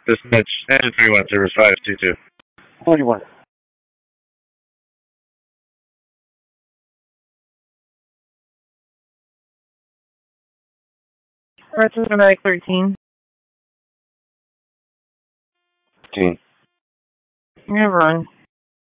Dispatch, engine 31, service 522. 41. Retro Dramatic 13. 15. You're gonna run.